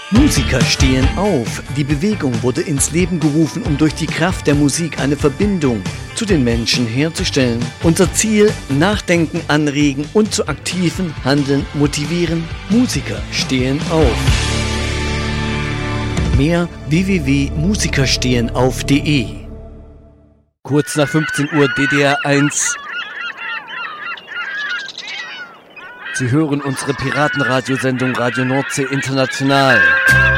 Musiker stehen auf. Die Bewegung wurde ins Leben gerufen, um durch die Kraft der Musik eine Verbindung zu den Menschen herzustellen. Unser Ziel: Nachdenken anregen und zu aktivem Handeln motivieren. Musiker stehen auf. Mehr www.musikerstehenauf.de. Kurz nach 15 Uhr DDR 1. Sie hören unsere Piratenradiosendung Radio Nordsee International.